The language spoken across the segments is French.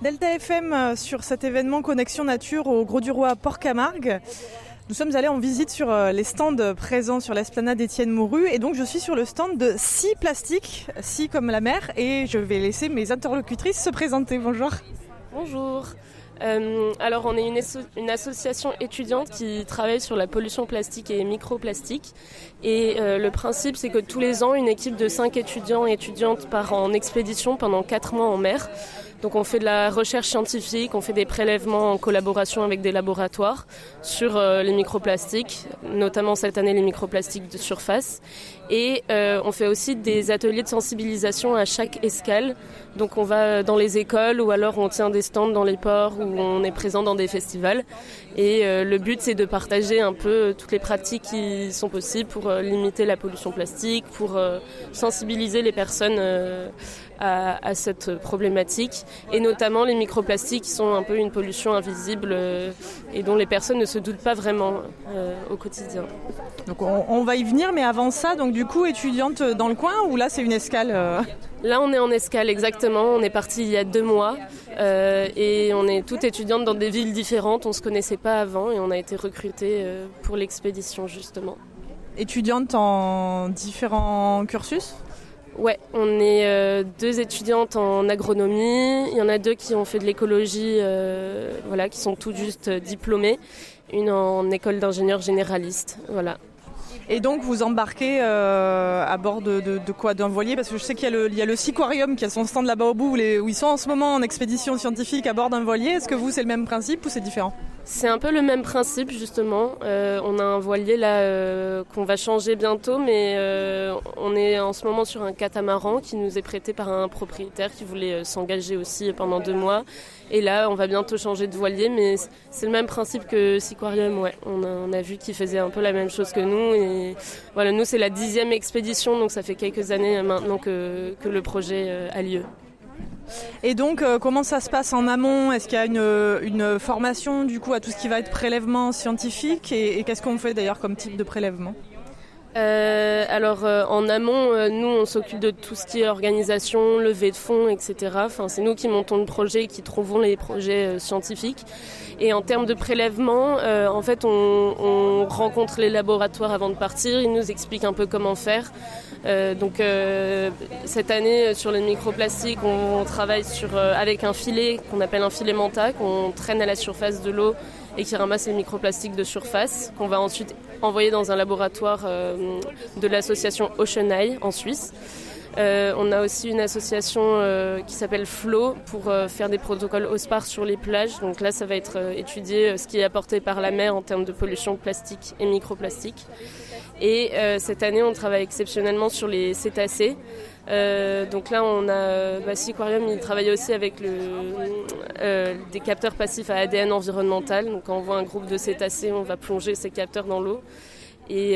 Delta FM sur cet événement Connexion Nature au Grau-du-Roi à Port-Camargue. Nous sommes allés en visite sur les stands présents sur l'esplanade Étienne Mouru et donc je suis sur le stand de Scie Plastique, Scie comme la mer, et je vais laisser mes interlocutrices se présenter. Bonjour. Bonjour. Alors on est une association étudiante qui travaille sur la pollution plastique et microplastique et le principe c'est que tous les ans une équipe de 5 étudiants et étudiantes part en expédition pendant 4 mois en mer. Donc on fait de la recherche scientifique, on fait des prélèvements en collaboration avec des laboratoires sur les microplastiques, notamment cette année les microplastiques de surface. Et on fait aussi des ateliers de sensibilisation à chaque escale. Donc on va dans les écoles ou alors on tient des stands dans les ports ou on est présent dans des festivals. Et le but c'est de partager un peu toutes les pratiques qui sont possibles pour limiter la pollution plastique, pour sensibiliser les personnes à cette problématique et notamment les microplastiques qui sont un peu une pollution invisible et dont les personnes ne se doutent pas vraiment au quotidien. Donc on va y venir, mais avant ça, donc du coup étudiante dans le coin ou là c'est une escale Là on est en escale exactement, on est parti il y a 2 mois et on est toutes étudiantes dans des villes différentes, on ne se connaissait pas avant et on a été recrutées pour l'expédition justement. Étudiante en différents cursus ? Ouais, on est 2 étudiantes en agronomie, il y en a 2 qui ont fait de l'écologie, qui sont tout juste diplômées, une en école d'ingénieur généraliste, voilà. Et donc vous embarquez à bord de quoi, d'un voilier, parce que je sais qu'il y a le Seaquarium qui a son stand là-bas au bout où ils sont en ce moment en expédition scientifique à bord d'un voilier. Est-ce que vous c'est le même principe ou c'est différent ? C'est un peu le même principe justement. On a un voilier là qu'on va changer bientôt, mais on est en ce moment sur un catamaran qui nous est prêté par un propriétaire qui voulait s'engager aussi pendant 2 mois. Et là, on va bientôt changer de voilier, mais c'est le même principe que Seaquarium. Ouais. On a vu qu'ils faisaient un peu la même chose que nous. Et voilà, nous c'est la 10e expédition, donc ça fait quelques années maintenant que le projet a lieu. Et donc, comment ça se passe en amont ? Est-ce qu'il y a une formation du coup à tout ce qui va être prélèvement scientifique et qu'est-ce qu'on fait d'ailleurs comme type de prélèvement ? En amont, nous on s'occupe de tout ce qui est organisation, levée de fonds, etc. Enfin, c'est nous qui montons le projet, qui trouvons les projets scientifiques. Et en termes de prélèvement, en fait, on rencontre les laboratoires avant de partir. Ils nous expliquent un peu comment faire. Cette année, sur les microplastiques, on travaille avec un filet qu'on appelle un filet manta, qu'on traîne à la surface de l'eau et qui ramasse les microplastiques de surface, qu'on va ensuite envoyer dans un laboratoire de l'association OceanEye en Suisse. On a aussi une association qui s'appelle FLO pour faire des protocoles OSPAR sur les plages. Donc là, ça va être étudié ce qui est apporté par la mer en termes de pollution plastique et microplastique. Et cette année, on travaille exceptionnellement sur les cétacés. Donc là, on a Seaquarium, il travaille aussi avec des capteurs passifs à ADN environnemental. Donc quand on voit un groupe de cétacés, on va plonger ces capteurs dans l'eau. Et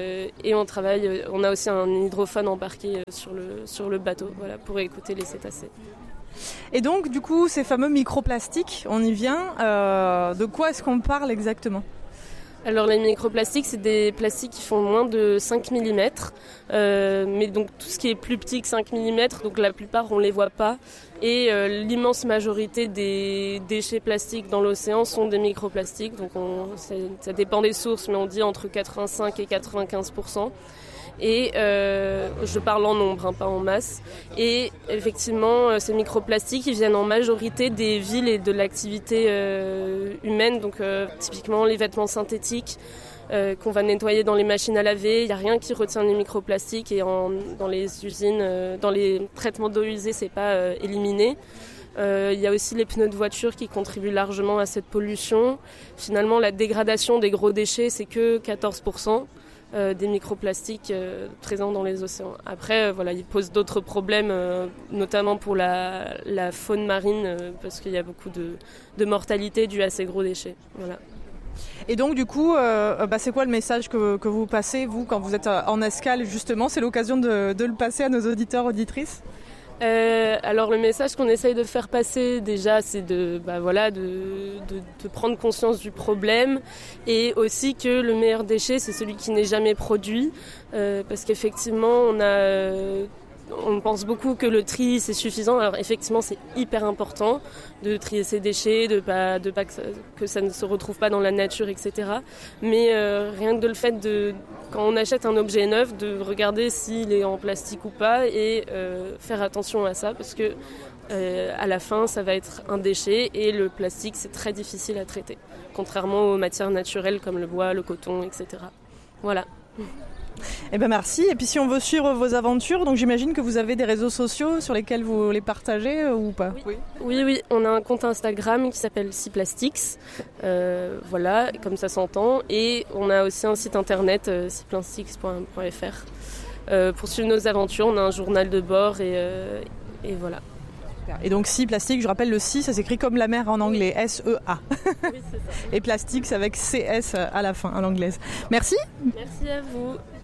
on a aussi un hydrophone embarqué sur le bateau, voilà, pour écouter les cétacés. Et donc, du coup, ces fameux microplastiques, on y vient. De quoi est-ce qu'on parle exactement ? Alors les microplastiques, c'est des plastiques qui font moins de 5 mm, mais donc tout ce qui est plus petit que 5 mm, donc la plupart on les voit pas, et l'immense majorité des déchets plastiques dans l'océan sont des microplastiques, donc ça dépend des sources, mais on dit entre 85 et 95%. Et je parle en nombre, pas en masse. Et effectivement, ces microplastiques, ils viennent en majorité des villes et de l'activité humaine. Donc typiquement les vêtements synthétiques qu'on va nettoyer dans les machines à laver. Il n'y a rien qui retient les microplastiques et dans les usines, dans les traitements d'eau usée, c'est pas éliminé. Il y a aussi les pneus de voiture qui contribuent largement à cette pollution. Finalement, la dégradation des gros déchets, c'est que 14%. Des microplastiques présents dans les océans. Après, ils posent d'autres problèmes, notamment pour la faune marine, parce qu'il y a beaucoup de mortalité due à ces gros déchets. Voilà. Et donc, du coup, c'est quoi le message que vous passez, vous, quand vous êtes en escale, justement ? C'est l'occasion de le passer à nos auditeurs, auditrices ? Alors le message qu'on essaye de faire passer déjà, c'est de prendre conscience du problème et aussi que le meilleur déchet c'est celui qui n'est jamais produit parce qu'effectivement on a on pense beaucoup que le tri c'est suffisant. Alors effectivement c'est hyper important de trier ses déchets, de pas que ça ne se retrouve pas dans la nature, etc. Mais rien que de le fait de, quand on achète un objet neuf, de regarder s'il est en plastique ou pas et faire attention à ça parce que à la fin ça va être un déchet et le plastique c'est très difficile à traiter, contrairement aux matières naturelles comme le bois, le coton, etc. Voilà. Eh ben merci. Et puis si on veut suivre vos aventures, donc j'imagine que vous avez des réseaux sociaux sur lesquels vous les partagez ou pas ? Oui. On a un compte Instagram qui s'appelle SeaPlastics. Voilà, comme ça s'entend. Et on a aussi un site internet, seaplastics.fr. Pour suivre nos aventures, on a un journal de bord et voilà. Et donc SeaPlastics, je rappelle le Sea, ça s'écrit comme la mer en anglais, S-E-A. Oui, c'est ça. Et Plastics avec CS à la fin, en anglaise. Merci. Merci à vous.